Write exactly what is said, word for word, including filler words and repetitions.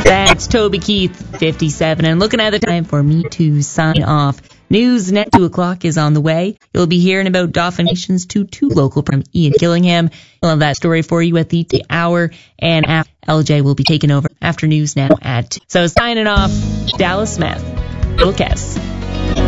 That's Toby Keith, fifty-seven. And looking at the time for me to sign off. News net two o'clock is on the way. You'll be hearing about Dauphin Nation's two two local from Ian Gillingham. We'll have that story for you at the hour. And after L J will be taking over after news now at two. So signing off, Dallas Smith, Bill Kess.